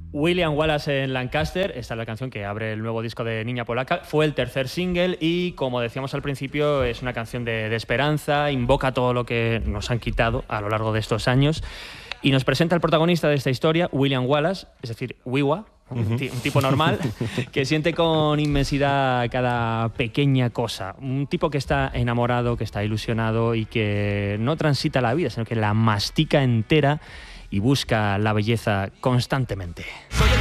William Wallace en Lancaster, esta es la canción que abre el nuevo disco de Niña Polaca, fue el tercer single y, como decíamos al principio, es una canción de esperanza, invoca todo lo que nos han quitado a lo largo de estos años y nos presenta al protagonista de esta historia, William Wallace, es decir, Wiwa, un tipo normal, que siente con inmensidad cada pequeña cosa. Un tipo que está enamorado, que está ilusionado y que no transita la vida, sino que la mastica entera y busca la belleza constantemente.